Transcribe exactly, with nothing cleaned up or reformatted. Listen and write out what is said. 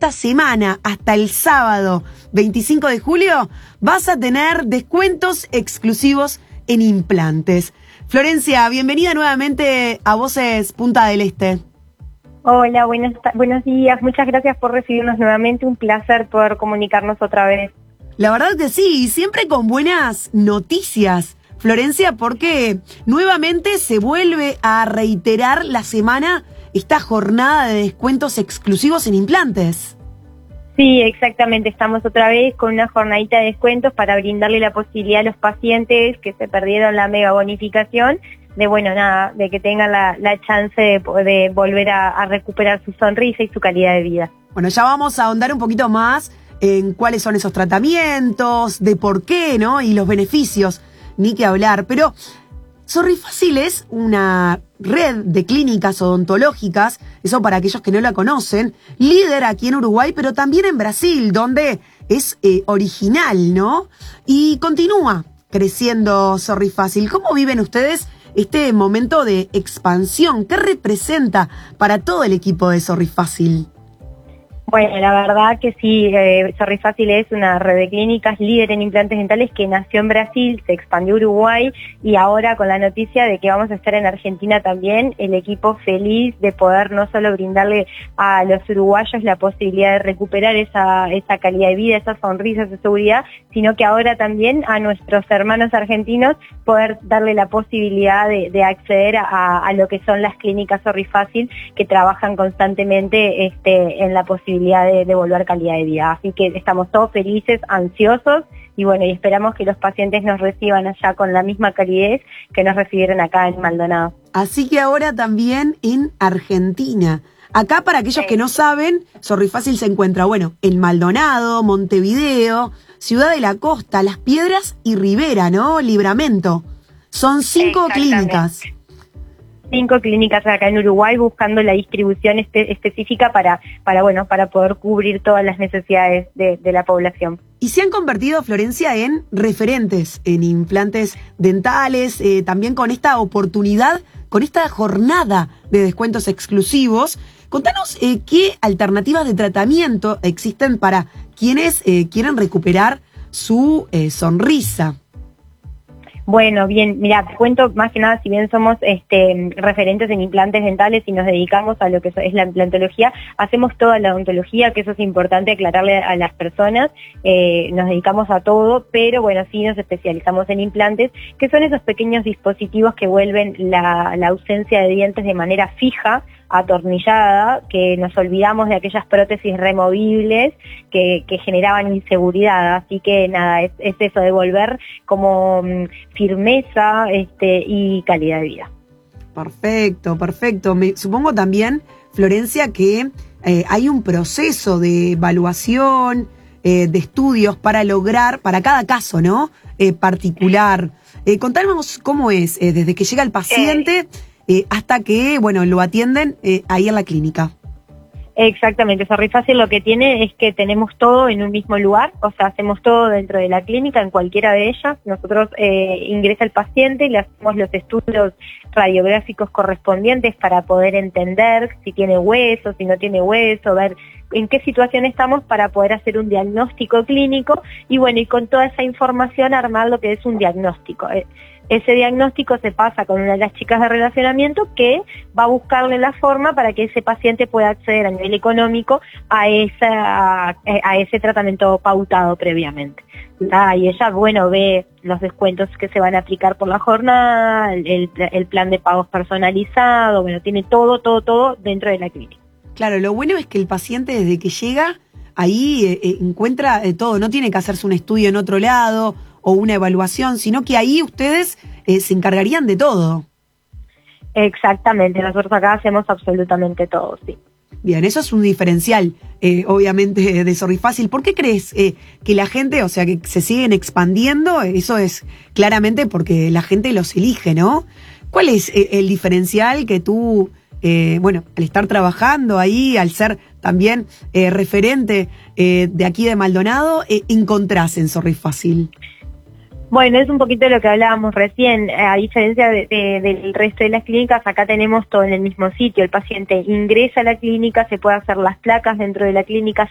esta semana hasta el sábado veinticinco de julio vas a tener descuentos exclusivos en implantes. Florencia, bienvenida nuevamente a Voces Punta del Este. Hola, buenos, buenos días. Muchas gracias por recibirnos nuevamente. Un placer poder comunicarnos otra vez. La verdad que sí, siempre con buenas noticias, Florencia, porque nuevamente se vuelve a reiterar la semana esta jornada de descuentos exclusivos en implantes. Sí, exactamente. Estamos otra vez con una jornadita de descuentos para brindarle la posibilidad a los pacientes que se perdieron la mega bonificación de, bueno, nada, de que tengan la, la chance de, de volver a, a recuperar su sonrisa y su calidad de vida. Bueno, ya vamos a ahondar un poquito más en cuáles son esos tratamientos, de por qué, ¿no? Y los beneficios, ni que hablar. Pero Sonrifácil es una red de clínicas odontológicas, eso para aquellos que no la conocen, líder aquí en Uruguay, pero también en Brasil, donde es eh, original, ¿no? Y continúa creciendo Sonrifácil. ¿Cómo viven ustedes este momento de expansión? ¿Qué representa para todo el equipo de Sonrifácil? Bueno, la verdad que sí, eh, Sonrifácil es una red de clínicas líder en implantes dentales que nació en Brasil, se expandió a Uruguay y ahora con la noticia de que vamos a estar en Argentina también, el equipo feliz de poder no solo brindarle a los uruguayos la posibilidad de recuperar esa, esa calidad de vida, esa sonrisa, esa seguridad, sino que ahora también a nuestros hermanos argentinos poder darle la posibilidad de, de acceder a, a lo que son las clínicas Sonrifácil que trabajan constantemente este, en la posibilidad de devolver calidad de vida. Así que estamos todos felices, ansiosos y bueno, y esperamos que los pacientes nos reciban allá con la misma calidez que nos recibieron acá en Maldonado. Así que ahora también en Argentina. Acá, para aquellos sí. que no saben, Sonrifácil se encuentra, bueno, en Maldonado, Montevideo, Ciudad de la Costa, Las Piedras y Rivera, ¿no? Libramento. Son cinco clínicas. Cinco clínicas acá en Uruguay buscando la distribución espe- específica para, para, bueno, para poder cubrir todas las necesidades de, de la población. Y se han convertido, Florencia, en referentes en implantes dentales, eh, también con esta oportunidad, con esta jornada de descuentos exclusivos. Contanos eh, qué alternativas de tratamiento existen para quienes eh, quieren recuperar su eh, sonrisa. Bueno, bien, mira, te cuento más que nada, si bien somos este, referentes en implantes dentales y nos dedicamos a lo que es la implantología, hacemos toda la odontología, que eso es importante aclararle a las personas, eh, nos dedicamos a todo, pero bueno, sí nos especializamos en implantes, que son esos pequeños dispositivos que vuelven la, la ausencia de dientes de manera fija, atornillada, que nos olvidamos de aquellas prótesis removibles que, que generaban inseguridad. Así que nada, es, es eso, devolver como um, firmeza este, y calidad de vida. Perfecto, perfecto. Me, supongo también, Florencia, que eh, hay un proceso de evaluación, eh, de estudios para lograr, para cada caso, ¿no? Eh, particular. Eh, contanos cómo es, eh, desde que llega el paciente... Eh, Eh, hasta que, bueno, lo atienden eh, ahí en la clínica. Exactamente, Sonrifácil lo que tiene es que tenemos todo en un mismo lugar, o sea, hacemos todo dentro de la clínica, en cualquiera de ellas. Nosotros eh, ingresa el paciente, le hacemos los estudios radiográficos correspondientes para poder entender si tiene hueso, si no tiene hueso, ver en qué situación estamos para poder hacer un diagnóstico clínico y bueno, y con toda esa información armar lo que es un diagnóstico. Eh, Ese diagnóstico se pasa con una de las chicas de relacionamiento que va a buscarle la forma para que ese paciente pueda acceder a nivel económico a, esa, a ese tratamiento pautado previamente. Ah, y ella, bueno, ve los descuentos que se van a aplicar por la jornada, el, el plan de pagos personalizado, bueno, tiene todo, todo, todo dentro de la clínica. Claro, lo bueno es que el paciente desde que llega ahí eh, eh, encuentra eh, todo, no tiene que hacerse un estudio en otro lado o una evaluación, sino que ahí ustedes eh, se encargarían de todo. Exactamente, nosotros acá hacemos absolutamente todo, sí. Bien, eso es un diferencial, eh, obviamente, de Sonrifácil. ¿Por qué crees eh, que la gente, o sea, que se siguen expandiendo? Eso es claramente porque la gente los elige, ¿no? ¿Cuál es eh, el diferencial que tú, eh, bueno, al estar trabajando ahí, al ser también eh, referente eh, de aquí de Maldonado, eh, encontrás en Sonrifácil? Bueno, es un poquito lo que hablábamos recién. A diferencia de, de, del resto de las clínicas, acá tenemos todo en el mismo sitio. El paciente ingresa a la clínica, se puede hacer las placas dentro de la clínica,